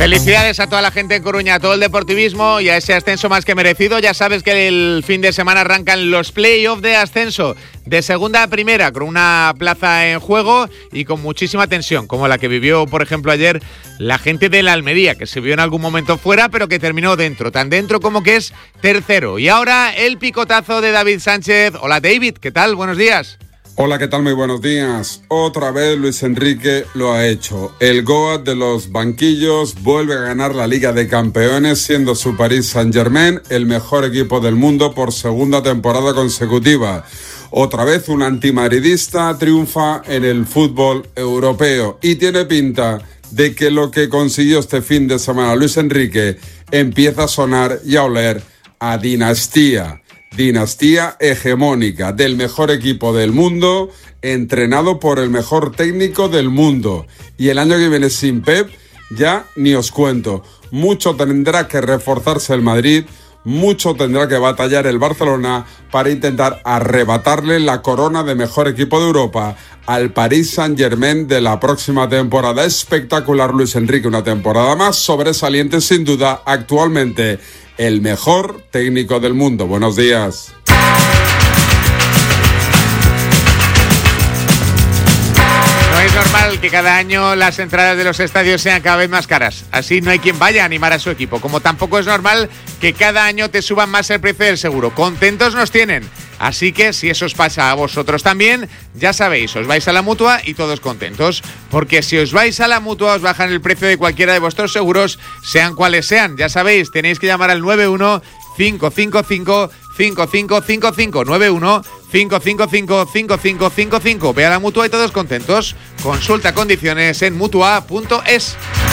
Felicidades a toda la gente en Coruña, a todo el deportivismo y a ese ascenso más que merecido. Ya sabes que el fin de semana arrancan los play-off de ascenso de segunda a primera, con una plaza en juego y con muchísima tensión, como la que vivió, por ejemplo, ayer la gente de la Almería, que se vio en algún momento fuera, pero que terminó dentro, tan dentro como que es tercero. Y ahora el picotazo de David Sánchez. Hola David, ¿qué tal? Buenos días. Hola, ¿qué tal? Muy buenos días. Otra vez Luis Enrique lo ha hecho. El Goat de los banquillos vuelve a ganar la Liga de Campeones, siendo su Paris Saint-Germain el mejor equipo del mundo por segunda temporada consecutiva. Otra vez un antimadridista triunfa en el fútbol europeo y tiene pinta de que lo que consiguió este fin de semana Luis Enrique empieza a sonar y a oler a dinastía. Dinastía hegemónica del mejor equipo del mundo, entrenado por el mejor técnico del mundo. Y el año que viene sin Pep, ya ni os cuento. Mucho tendrá que reforzarse el Madrid, mucho tendrá que batallar el Barcelona para intentar arrebatarle la corona de mejor equipo de Europa al Paris Saint-Germain de la próxima temporada. Espectacular Luis Enrique, una temporada más sobresaliente sin duda, actualmente el mejor técnico del mundo. Buenos días. No es normal que cada año las entradas de los estadios sean cada vez más caras. Así no hay quien vaya a animar a su equipo. Como tampoco es normal que cada año te suban más el precio del seguro. Contentos nos tienen. Así que si eso os pasa a vosotros también, ya sabéis, os vais a la Mutua y todos contentos. Porque si os vais a la Mutua os bajan el precio de cualquiera de vuestros seguros, sean cuales sean. Ya sabéis, tenéis que llamar al 91-555-5555. 91-555-5555. Ve a la Mutua y todos contentos. Consulta condiciones en mutua.es.